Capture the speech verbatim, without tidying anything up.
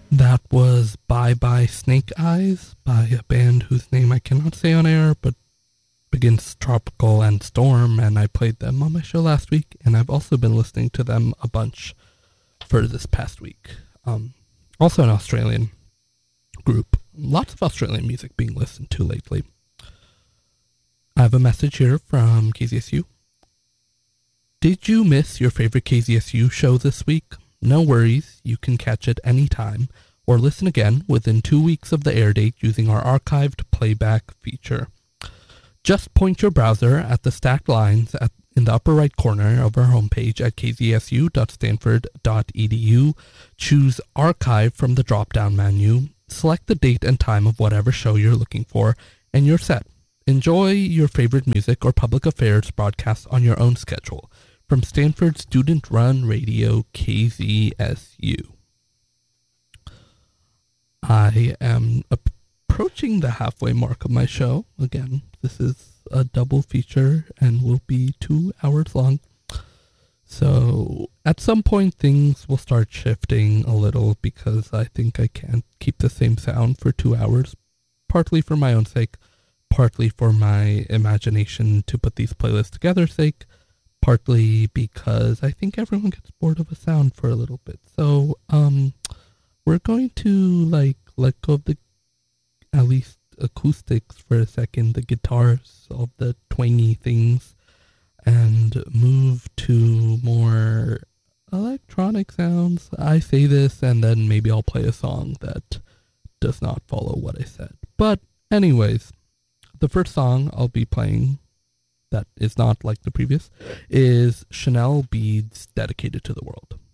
That was Bye Bye Snake Eyes by a band whose name I cannot say on air, but begins Tropical and Storm, and I played them on my show last week, and I've also been listening to them a bunch for this past week. Um, also an Australian group. Lots of Australian music being listened to lately. I have a message here from K Z S U. Did you miss your favorite K Z S U show this week? No worries, you can catch it anytime, or listen again within two weeks of the air date using our archived playback feature. Just point your browser at the stacked lines at, in the upper right corner of our homepage at k z s u dot stanford dot e d u, choose Archive from the drop-down menu, select the date and time of whatever show you're looking for, and you're set. Enjoy your favorite music or public affairs broadcasts on your own schedule. From Stanford student-run radio K Z S U. I am approaching the halfway mark of my show. Again, this is a double feature and will be two hours long. So at some point things will start shifting a little because I think I can't keep the same sound for two hours, partly for my own sake, partly for my imagination to put these playlists together sake, partly because I think everyone gets bored of a sound for a little bit. So, um, we're going to, like, let go of the, at least, acoustics for a second, the guitars, all the twangy things, and move to more electronic sounds. I say this, and then maybe I'll play a song that does not follow what I said. But, anyways, the first song I'll be playing that is not like the previous, is Chanel Beads, Dedicated to the World.